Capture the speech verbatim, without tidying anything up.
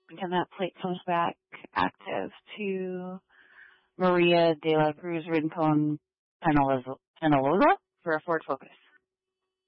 and that plate comes back active to Maria de la Cruz Rincon Penaloza for a Ford Focus.